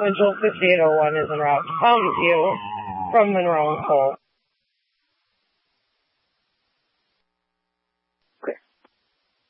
Central 5801 is en route to come to you from Monroe and Cole.